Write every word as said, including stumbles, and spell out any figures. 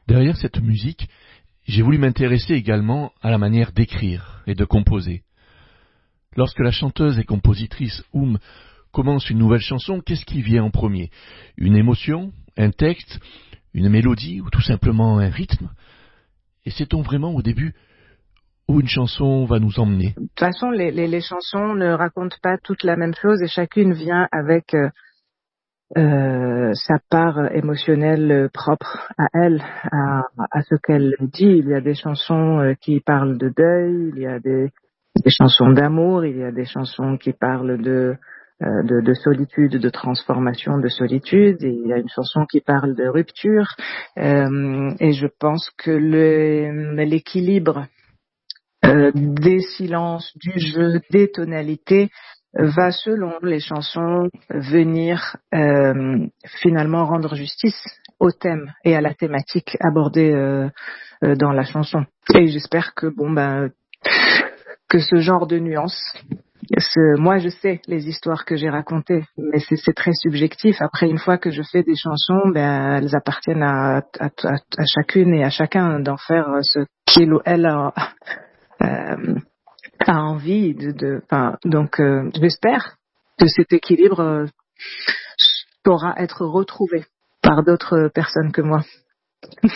Derrière cette musique, j'ai voulu m'intéresser également à la manière d'écrire et de composer. Lorsque la chanteuse et compositrice Oum commence une nouvelle chanson, qu'est-ce qui vient en premier? Une émotion, un texte, une mélodie ou tout simplement un rythme? Et sait-on vraiment au début où une chanson va nous emmener? De toute façon, les, les, les chansons ne racontent pas toutes la même chose et chacune vient avec euh, euh, sa part émotionnelle propre à elle, à, à ce qu'elle dit. Il y a des chansons euh, qui parlent de deuil, il y a des, des chansons d'amour, il y a des chansons qui parlent de, euh, de, de solitude, de transformation de solitude, et il y a une chanson qui parle de rupture. Euh, et je pense que le, l'équilibre Euh, des silences, du jeu, des tonalités, euh, va selon les chansons venir euh, finalement rendre justice au thème et à la thématique abordée euh, euh, dans la chanson. Et j'espère que bon ben que ce genre de nuances, ce, moi je sais les histoires que j'ai racontées, mais c'est, c'est très subjectif. Après, une fois que je fais des chansons, ben elles appartiennent à, à, à, à chacune et à chacun d'en faire ce qu'il ou elle a. Euh, a envie de, de enfin, donc euh, j'espère que cet équilibre euh, saura être retrouvé par d'autres personnes que moi.